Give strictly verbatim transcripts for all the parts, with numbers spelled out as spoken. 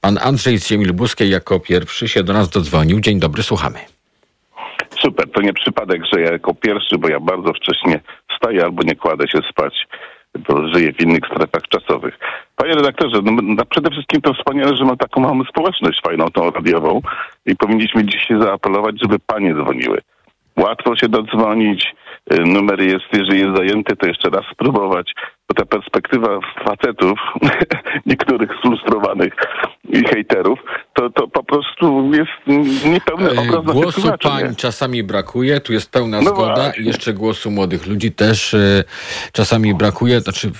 Pan Andrzej z Ziemi Lubuskiej jako pierwszy się do nas dodzwonił. Dzień dobry, słuchamy. Super, to nie przypadek, że ja jako pierwszy, bo ja bardzo wcześnie wstaję albo nie kładę się spać, bo żyję w innych strefach czasowych. Panie redaktorze, no, no przede wszystkim to wspaniale, że mam taką małą społeczność fajną, tą radiową i powinniśmy dzisiaj zaapelować, żeby panie dzwoniły. Łatwo się dodzwonić, numer jest, jeżeli jest zajęty, to jeszcze raz spróbować, bo ta perspektywa facetów, niektórych sfrustrowanych i hejterów, to, to po prostu jest niepełny obraz na Głosu sytuację. pań czasami brakuje, tu jest pełna No zgoda właśnie. i jeszcze głosu młodych ludzi też y, czasami brakuje, znaczy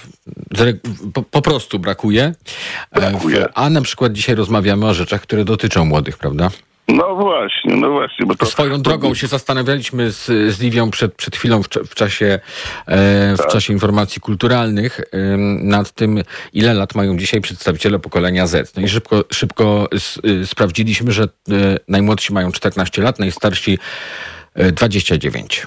po, po prostu brakuje. Brakuje. A na przykład dzisiaj rozmawiamy o rzeczach, które dotyczą młodych, prawda? No właśnie, no właśnie. Bo to, Swoją drogą się zastanawialiśmy z, z Liwią przed, przed chwilą w, cza- w, czasie, e, w Tak. czasie informacji kulturalnych e, nad tym, ile lat mają dzisiaj przedstawiciele pokolenia Z. No i szybko, szybko s, y, sprawdziliśmy, że e, najmłodsi mają czternaście lat, najstarsi e, dwadzieścia dziewięć.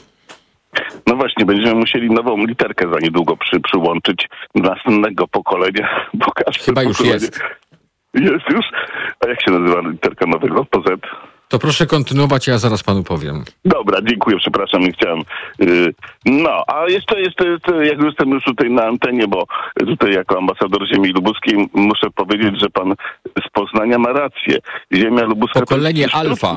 No właśnie, będziemy musieli nową literkę za niedługo przy, przyłączyć do następnego pokolenia, bo każde Chyba już pokolenie... jest. Jest już? A jak się nazywa literka nowego? Po Z? To proszę kontynuować, ja zaraz panu powiem. Dobra, dziękuję, przepraszam, nie chciałem. Yy, no, a jeszcze, jeszcze, jeszcze, jak jestem już tutaj na antenie, bo tutaj jako ambasador Ziemi Lubuskiej muszę powiedzieć, że pan z Poznania ma rację. Ziemia Lubuska... to Pokolenie jest alfa.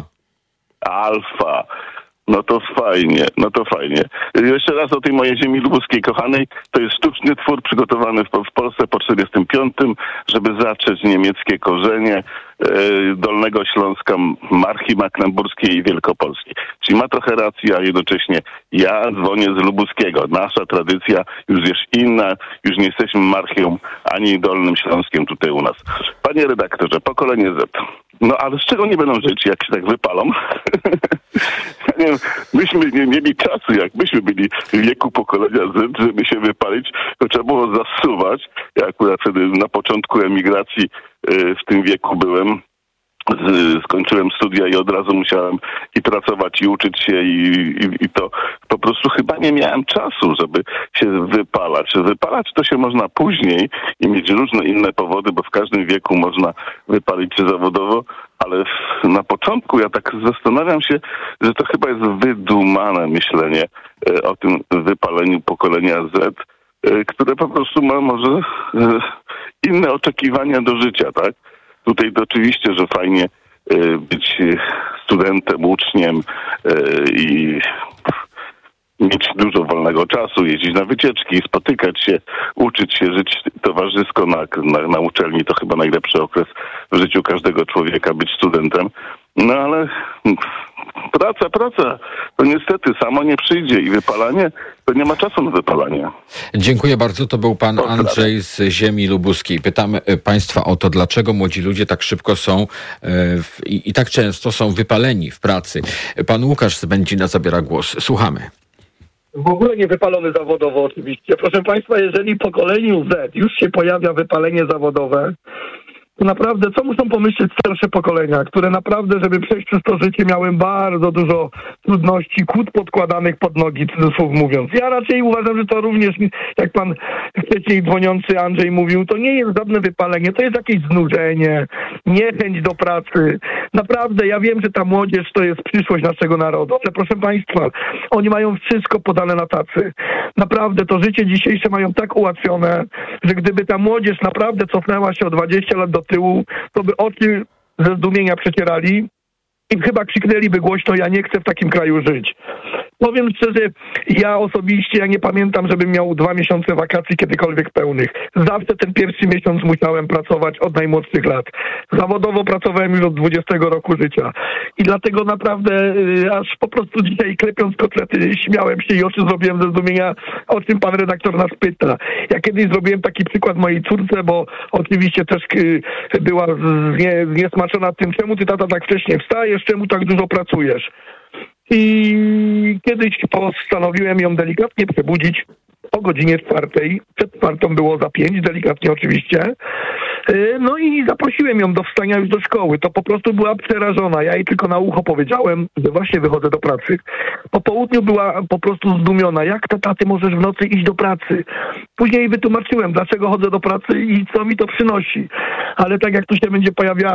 Alfa. No to fajnie, no to fajnie. Jeszcze raz o tej mojej Ziemi Lubuskiej kochanej. To jest sztuczny twór przygotowany w, w Polsce po czterdziestym piątym, żeby zatrzeć niemieckie korzenie e, Dolnego Śląska, Marchi Mecklenburskiej i Wielkopolskiej. Czyli ma trochę racji, a jednocześnie ja dzwonię z Lubuskiego. Nasza tradycja już jest inna, już nie jesteśmy Marchią ani Dolnym Śląskiem tutaj u nas. Panie redaktorze, pokolenie Z. No ale z czego nie będą żyć, jak się tak wypalą? Ja nie wiem, myśmy nie mieli czasu, jak myśmy byli w wieku pokolenia Z, żeby się wypalić, to trzeba było zasuwać. Ja akurat wtedy na początku emigracji y, w tym wieku byłem. Z, skończyłem studia i od razu musiałem i pracować, i uczyć się, i, i, i to po prostu chyba nie miałem czasu, żeby się wypalać. Wypalać to się można później i mieć różne inne powody, bo w każdym wieku można wypalić się zawodowo, ale w, na początku ja tak zastanawiam się, że to chyba jest wydumane myślenie e, o tym wypaleniu pokolenia Z, e, które po prostu ma może e, inne oczekiwania do życia, tak? Tutaj to oczywiście, że fajnie y, być studentem, uczniem y, i mieć dużo wolnego czasu, jeździć na wycieczki, spotykać się, uczyć się, żyć towarzysko na, na, na uczelni. To chyba najlepszy okres w życiu każdego człowieka, być studentem. No ale praca, praca, to niestety samo nie przyjdzie i wypalanie, to nie ma czasu na wypalanie. Dziękuję bardzo. To był pan Pozdrawiam. Andrzej z Ziemi Lubuskiej. Pytamy państwa o to, dlaczego młodzi ludzie tak szybko są e, w, i, i tak często są wypaleni w pracy. Pan Łukasz z Będzina zabiera głos. Słuchamy. W ogóle nie wypalony zawodowo oczywiście. Proszę Państwa, jeżeli w pokoleniu Z już się pojawia wypalenie zawodowe, to naprawdę co muszą pomyśleć starsze pokolenia, które naprawdę, żeby przejść przez to życie, miały bardzo dużo trudności, kłód podkładanych pod nogi, cudzysłów mówiąc. Ja raczej uważam, że to również, jak pan wcześniej dzwoniący Andrzej mówił, to nie jest żadne wypalenie, to jest jakieś znużenie, niechęć do pracy. Naprawdę, ja wiem, że ta młodzież to jest przyszłość naszego narodu, ale proszę Państwa, oni mają wszystko podane na tacy. Naprawdę, to życie dzisiejsze mają tak ułatwione, że gdyby ta młodzież naprawdę cofnęła się o dwadzieścia lat do tyłu, to by oczy ze zdumienia przecierali i chyba krzyknęliby głośno: ja nie chcę w takim kraju żyć. Powiem szczerze, ja osobiście, ja nie pamiętam, żebym miał dwa miesiące wakacji kiedykolwiek pełnych. Zawsze ten pierwszy miesiąc musiałem pracować od najmłodszych lat. Zawodowo pracowałem już od dwudziestego roku życia. I dlatego naprawdę y, aż po prostu dzisiaj, klepiąc kotlety, śmiałem się i oczy zrobiłem ze zdumienia, o czym pan redaktor nas pyta. Ja kiedyś zrobiłem taki przykład mojej córce, bo oczywiście też y, była znie, zniesmaczona tym, czemu ty, tata, tak wcześnie wstajesz, czemu tak dużo pracujesz. I kiedyś postanowiłem ją delikatnie przebudzić o godzinie czwartej. Przed czwartą było za pięć, delikatnie oczywiście. No i zaprosiłem ją do wstania już do szkoły. To po prostu była przerażona. Ja jej tylko na ucho powiedziałem, że właśnie wychodzę do pracy. Po południu była po prostu zdumiona. Jak to, taty, możesz w nocy iść do pracy? Później jej wytłumaczyłem, dlaczego chodzę do pracy i co mi to przynosi. Ale tak jak tu się będzie pojawiała